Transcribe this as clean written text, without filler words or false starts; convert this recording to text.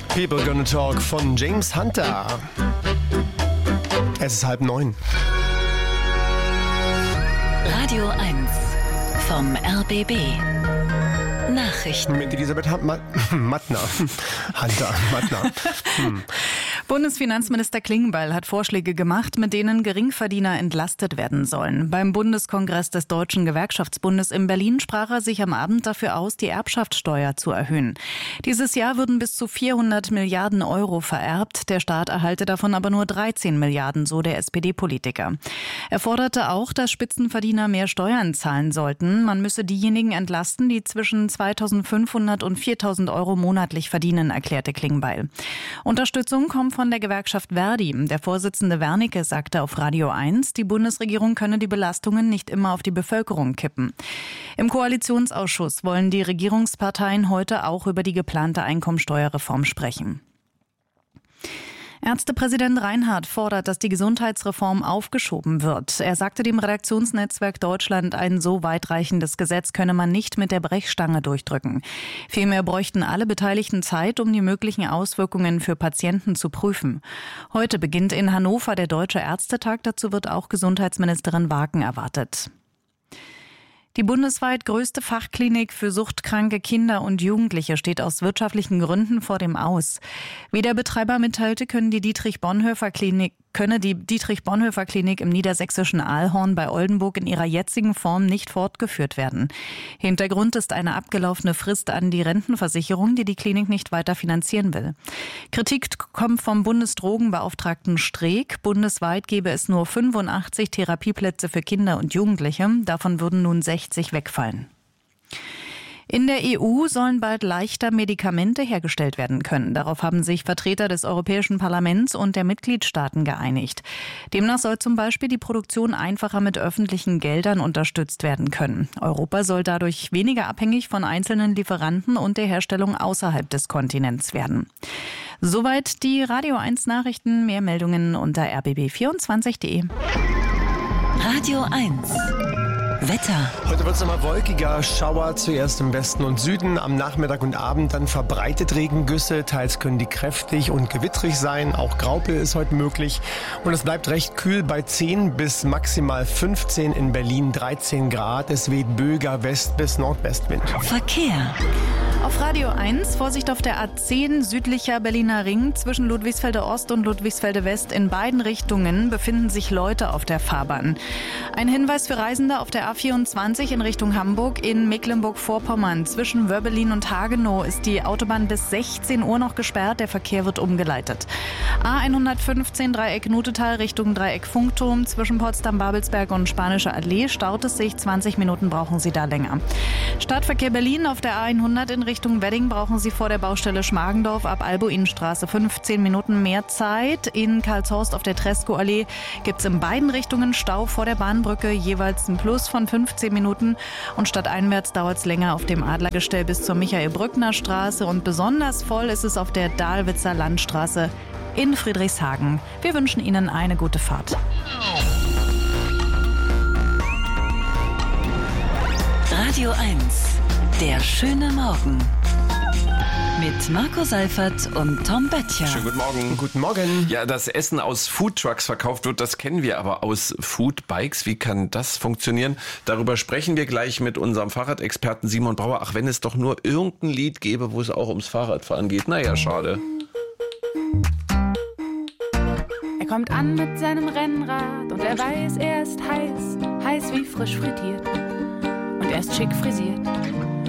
People Gonna Talk von James Hunter. Es ist 8:30. Radio 1 vom RBB. Nachrichten. Mit Elisabeth Mattner. Hunter, Mattner. Bundesfinanzminister Klingbeil hat Vorschläge gemacht, mit denen Geringverdiener entlastet werden sollen. Beim Bundeskongress des Deutschen Gewerkschaftsbundes in Berlin sprach er sich am Abend dafür aus, die Erbschaftssteuer zu erhöhen. Dieses Jahr würden bis zu 400 Milliarden Euro vererbt. Der Staat erhalte davon aber nur 13 Milliarden, so der SPD-Politiker. Er forderte auch, dass Spitzenverdiener mehr Steuern zahlen sollten. Man müsse diejenigen entlasten, die zwischen 2.500 und 4.000 Euro monatlich verdienen, erklärte Klingbeil. Unterstützung kommt von der Gewerkschaft Verdi. Der Vorsitzende Wernicke sagte auf Radio 1, die Bundesregierung könne die Belastungen nicht immer auf die Bevölkerung kippen. Im Koalitionsausschuss wollen die Regierungsparteien heute auch über die geplante Einkommensteuerreform sprechen. Ärztepräsident Reinhardt fordert, dass die Gesundheitsreform aufgeschoben wird. Er sagte dem Redaktionsnetzwerk Deutschland, ein so weitreichendes Gesetz könne man nicht mit der Brechstange durchdrücken. Vielmehr bräuchten alle Beteiligten Zeit, um die möglichen Auswirkungen für Patienten zu prüfen. Heute beginnt in Hannover der Deutsche Ärztetag. Dazu wird auch Gesundheitsministerin Waken erwartet. Die bundesweit größte Fachklinik für suchtkranke Kinder und Jugendliche steht aus wirtschaftlichen Gründen vor dem Aus. Wie der Betreiber mitteilte, könne die Dietrich-Bonhoeffer-Klinik im niedersächsischen Aalhorn bei Oldenburg in ihrer jetzigen Form nicht fortgeführt werden. Hintergrund ist eine abgelaufene Frist an die Rentenversicherung, die die Klinik nicht weiter finanzieren will. Kritik kommt vom Bundesdrogenbeauftragten Streeck. Bundesweit gäbe es nur 85 Therapieplätze für Kinder und Jugendliche. Davon würden nun 60 wegfallen. In der EU sollen bald leichter Medikamente hergestellt werden können. Darauf haben sich Vertreter des Europäischen Parlaments und der Mitgliedstaaten geeinigt. Demnach soll zum Beispiel die Produktion einfacher mit öffentlichen Geldern unterstützt werden können. Europa soll dadurch weniger abhängig von einzelnen Lieferanten und der Herstellung außerhalb des Kontinents werden. Soweit die Radio 1 Nachrichten. Mehr Meldungen unter rbb24.de. Radio 1 Wetter. Heute wird es nochmal wolkiger, Schauer zuerst im Westen und Süden, am Nachmittag und Abend dann verbreitet Regengüsse, teils können die kräftig und gewittrig sein, auch Graupel ist heute möglich und es bleibt recht kühl bei 10 bis maximal 15, in Berlin 13 Grad, es weht böiger West- bis Nordwestwind. Verkehr. Auf Radio 1, Vorsicht auf der A10, südlicher Berliner Ring, zwischen Ludwigsfelde Ost und Ludwigsfelde West in beiden Richtungen befinden sich Leute auf der Fahrbahn. Ein Hinweis für Reisende auf der A24 in Richtung Hamburg in Mecklenburg-Vorpommern. Zwischen Wörbelin und Hagenow ist die Autobahn bis 16 Uhr noch gesperrt, der Verkehr wird umgeleitet. A115 Dreieck Nutetal Richtung Dreieck Funkturm, zwischen Potsdam-Babelsberg und Spanische Allee staut es sich, 20 Minuten brauchen Sie da länger. Stadtverkehr Berlin auf der A100 in Richtung Wedding brauchen Sie vor der Baustelle Schmargendorf ab Albuinstraße 15 Minuten mehr Zeit. In Karlshorst auf der Tresco-Allee gibt es in beiden Richtungen Stau vor der Bahnbrücke, jeweils ein Plus von 15 Minuten. Und stadteinwärts dauert es länger auf dem Adlergestell bis zur Michael-Brückner-Straße. Und besonders voll ist es auf der Dahlwitzer Landstraße in Friedrichshagen. Wir wünschen Ihnen eine gute Fahrt. Radio 1 Der schöne Morgen. Mit Marco Seifert und Tom Böttcher. Schönen guten Morgen. Guten Morgen. Ja, dass Essen aus Foodtrucks verkauft wird, das kennen wir aber aus Foodbikes. Wie kann das funktionieren? Darüber sprechen wir gleich mit unserem Fahrradexperten Simon Brauer. Ach, wenn es doch nur irgendein Lied gäbe, wo es auch ums Fahrradfahren geht. Naja, schade. Er kommt an mit seinem Rennrad und er weiß, er ist heiß, heiß wie frisch frittiert. Und er ist schick frisiert.